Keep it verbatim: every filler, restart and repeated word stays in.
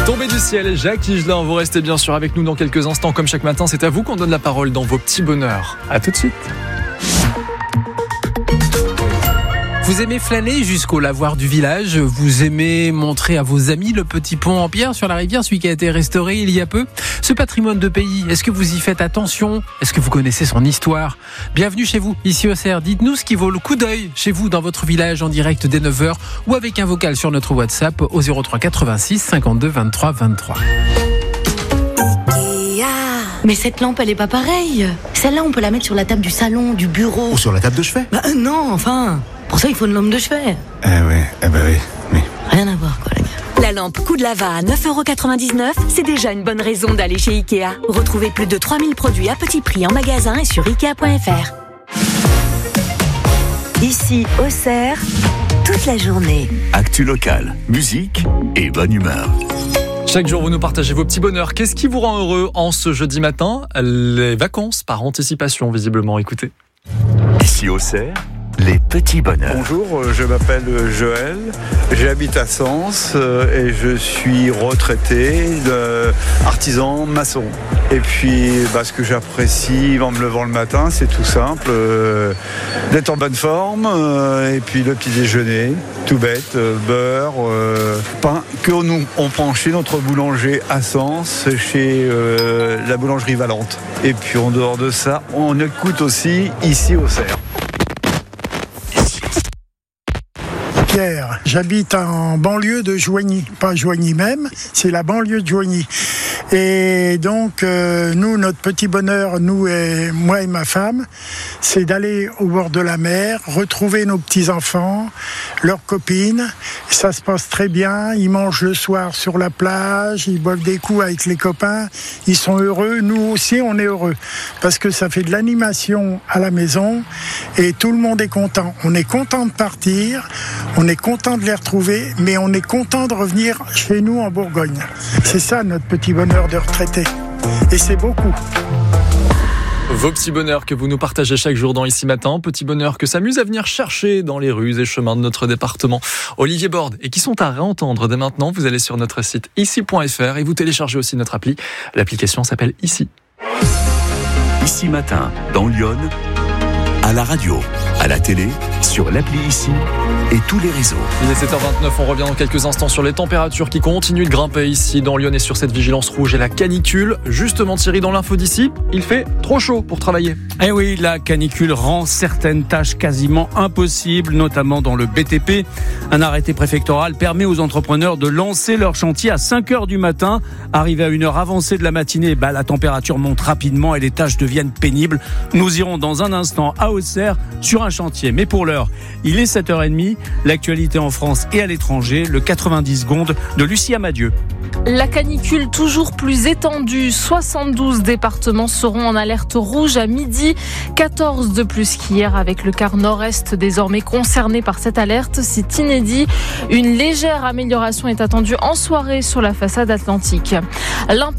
Tombé du ciel, Jacques Higelin, vous restez bien sûr avec nous dans quelques instants. Comme chaque matin, c'est à vous qu'on donne la parole dans vos petits bonheurs. À tout de suite. Vous aimez flâner jusqu'au lavoir du village, vous aimez montrer à vos amis le petit pont en pierre sur la rivière, celui qui a été restauré il y a peu. Ce patrimoine de pays, est-ce que vous y faites attention ? Est-ce que vous connaissez son histoire ? Bienvenue chez vous, ici au Cerf. Dites-nous ce qui vaut le coup d'œil chez vous dans votre village en direct dès neuf heures ou avec un vocal sur notre WhatsApp au zéro trois quatre-vingt-six cinquante-deux vingt-trois vingt-trois. Mais cette lampe, elle est pas pareille. Celle-là, on peut la mettre sur la table du salon, du bureau. Ou sur la table de chevet. Bah euh, non, enfin. Pour ça, il faut une lampe de chevet. Eh ouais, eh ben oui, oui. Rien à voir, quoi, les gars. La lampe Coup de Lava à neuf euros quatre-vingt-dix-neuf, c'est déjà une bonne raison d'aller chez Ikea. Retrouvez plus de trois mille produits à petit prix en magasin et sur ikea point f r. Ici, au Cerf, toute la journée. Actu locale, musique et bonne humeur. Chaque jour, vous nous partagez vos petits bonheurs. Qu'est-ce qui vous rend heureux en ce jeudi matin ? Les vacances par anticipation, visiblement. Écoutez. Ici au Cerf, les petits bonheurs. Bonjour, je m'appelle Joël, j'habite à Sens et je suis retraité, artisan maçon. Et puis, bah, ce que j'apprécie en me levant le matin, c'est tout simple, euh, d'être en bonne forme, euh, et puis le petit déjeuner, tout bête, euh, beurre, euh, pain, que nous on prend chez notre boulanger à Sens, chez euh, la boulangerie Valente. Et puis en dehors de ça, on écoute aussi ici au Cerf. Pierre, j'habite en banlieue de Joigny, pas Joigny même, c'est la banlieue de Joigny. Et donc, euh, nous, notre petit bonheur, nous et moi et ma femme, c'est d'aller au bord de la mer, retrouver nos petits-enfants, leurs copines. Ça se passe très bien, ils mangent le soir sur la plage, ils boivent des coups avec les copains, ils sont heureux, nous aussi on est heureux, parce que ça fait de l'animation à la maison et tout le monde est content. On est content de partir, on est content de les retrouver, mais on est content de revenir chez nous en Bourgogne. C'est ça notre petit bonheur de retraité. Et c'est beaucoup. Vos petits bonheurs que vous nous partagez chaque jour dans Ici Matin, petits bonheurs que s'amusent à venir chercher dans les rues et chemins de notre département. Olivier Borde, et qui sont à réentendre dès maintenant. Vous allez sur notre site ici point f r et vous téléchargez aussi notre appli. L'application s'appelle Ici. Ici Matin, dans Lyon, à la radio, à la télé, sur l'appli Ici et tous les réseaux. Il est sept heures vingt-neuf, on revient dans quelques instants sur les températures qui continuent de grimper ici dans Lyon et sur cette vigilance rouge et la canicule. Justement Thierry, dans l'info d'ici, il fait trop chaud pour travailler. Eh oui, la canicule rend certaines tâches quasiment impossibles, notamment dans le B T P. Un arrêté préfectoral permet aux entrepreneurs de lancer leur chantier à cinq heures du matin. Arrivé à une heure avancée de la matinée, bah, la température monte rapidement et les tâches deviennent pénibles. Nous irons dans un instant à Auxerre sur un chantier. Mais pour l'heure, il est sept heures trente. L'actualité en France et à l'étranger, le quatre-vingt-dix secondes de Lucie Amadieu. La canicule toujours plus étendue. soixante-douze départements seront en alerte rouge à midi. quatorze de plus qu'hier avec le quart nord-est désormais concerné par cette alerte. C'est inédit. Une légère amélioration est attendue en soirée sur la façade atlantique.